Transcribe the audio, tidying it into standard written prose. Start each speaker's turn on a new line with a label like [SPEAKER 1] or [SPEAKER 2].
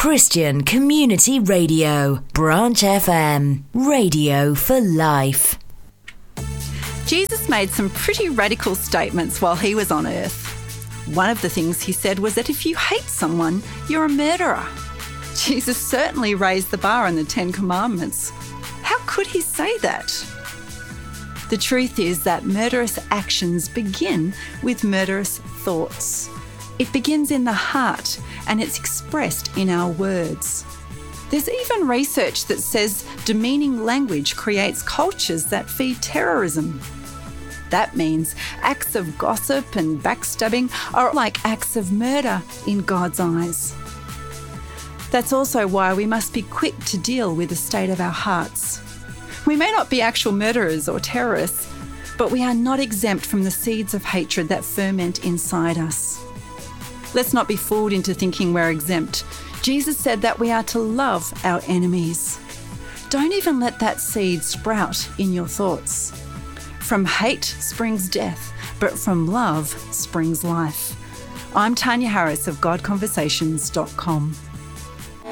[SPEAKER 1] Christian Community Radio, Branch FM, radio for life.
[SPEAKER 2] Jesus made some pretty radical statements while he was on earth. One of the things he said was that if you hate someone, you're a murderer. Jesus certainly raised the bar in the Ten Commandments. How could he say that? The truth is that murderous actions begin with murderous thoughts. It begins in the heart and it's expressed in our words. There's even research that says demeaning language creates cultures that feed terrorism. That means acts of gossip and backstabbing are like acts of murder in God's eyes. That's also why we must be quick to deal with the state of our hearts. We may not be actual murderers or terrorists, but we are not exempt from the seeds of hatred that ferment inside us. Let's not be fooled into thinking we're exempt. Jesus said that we are to love our enemies. Don't even let that seed sprout in your thoughts. From hate springs death, but from love springs life. I'm Tanya Harris of GodConversations.com.